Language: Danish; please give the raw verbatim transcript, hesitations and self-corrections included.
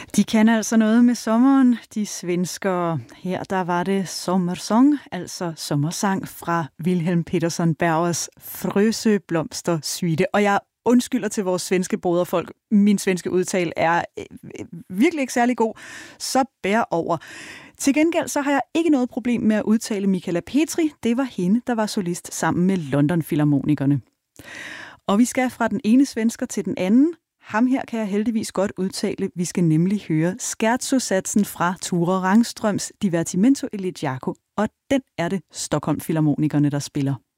De kan altså noget med sommeren, de svenskere. Her der var det Sommersång, altså sommersang fra Wilhelm Petersson Bergers Frøsø Blomster Suite. Og jeg undskylder til vores svenske broderfolk. Min svenske udtale er øh, virkelig ikke særlig god. Så bær over. Til gengæld så har jeg ikke noget problem med at udtale Michala Petri. Det var hende, der var solist sammen med London Filharmonikerne. Og vi skal fra den ene svensker til den anden. Ham her kan jeg heldigvis godt udtale. Vi skal nemlig høre Scherzo-satsen fra Ture Rangströms Divertimento Elegiaco, og den er det Stockholm Filharmonikerne, der spiller.